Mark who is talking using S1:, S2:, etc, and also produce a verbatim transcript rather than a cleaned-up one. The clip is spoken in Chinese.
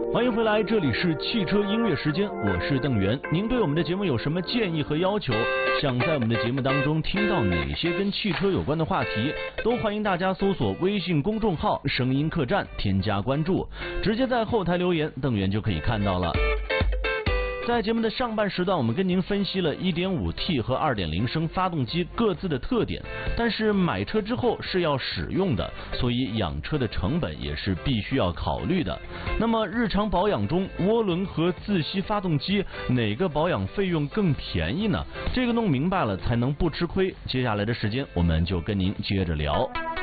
S1: 欢迎回来，这里是汽车音乐时间，我是邓源。您对我们的节目有什么建议和要求？想在我们的节目当中听到哪些跟汽车有关的话题，都欢迎大家搜索微信公众号声音客栈，添加关注，直接在后台留言，邓源就可以看到了。在节目的上半时段，我们跟您分析了 一点五 T 和 二点零 升发动机各自的特点，但是买车之后是要使用的，所以养车的成本也是必须要考虑的。那么日常保养中，涡轮和自吸发动机哪个保养费用更便宜呢？这个弄明白了才能不吃亏。接下来的时间我们就跟您接着聊。